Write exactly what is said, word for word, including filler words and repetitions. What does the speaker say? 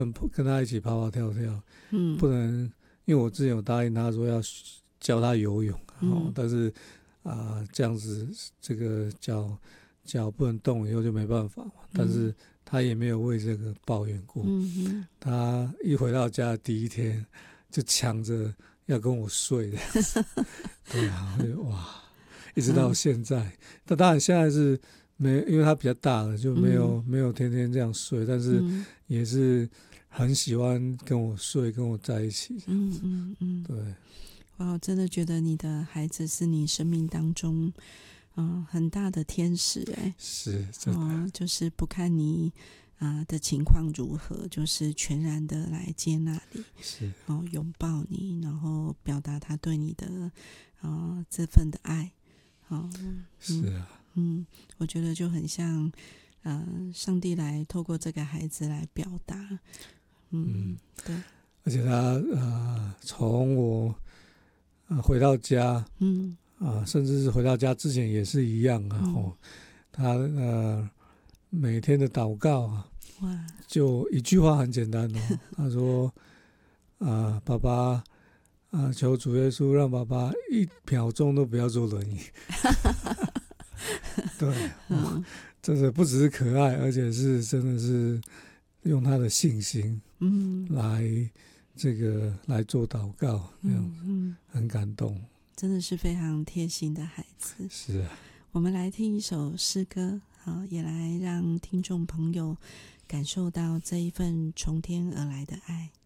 跟他一起跑跑跳跳， 嗯， 不能，因为我之前有答应他说要教他游泳， 嗯哦，但是啊、呃这样子这个脚脚不能动以后就没办法嘛，但是他也没有为这个抱怨过。 嗯嗯， 他一回到家的第一天就抢着要跟我睡的样子，对啊，我就哇，一直到现在，但当然现在是没，因为他比较大了，就没有、 嗯、 没有天天这样睡，但是也是很喜欢跟我睡，跟我在一起。 嗯嗯嗯， 对， 哇，我真的觉得你的孩子是你生命当中，嗯、呃，很大的天使哎， 是真的、 哦，就是不看你啊、呃、的情况如何，就是全然的来接纳你， 是， 然后拥抱你，然后表达他对你的啊、呃、这份的爱，哦， 是啊， 嗯，我觉得就很像，呃，上帝来透过这个孩子来表达，嗯，嗯对， 而且他呃，从我、呃、回到家， 嗯啊、呃，甚至是回到家之前也是一样啊。 嗯哦，他呃每天的祷告啊， 哇， 就一句话很简单哦，他说啊、呃，爸爸啊、呃，求主耶稣让爸爸一秒钟都不要坐轮椅。对， 嗯真的不只是可爱，而且是真的是用他的信心嗯来这个来做祷告，这样嗯嗯， 很感动。 真的是非常贴心的孩子。 是啊， 我们来听一首诗歌，好，也来让听众朋友感受到这一份从天而来的爱。